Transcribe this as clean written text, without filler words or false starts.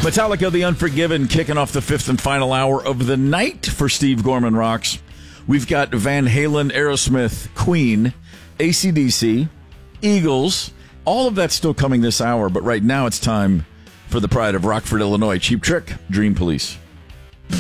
Metallica, The Unforgiven, kicking off the fifth and final hour of the night for Steve Gorman Rocks. We've got Van Halen, Aerosmith, Queen, AC/DC, Eagles. All of that's still coming this hour, but right now it's time for the pride of Rockford, Illinois, Cheap Trick, Dream Police.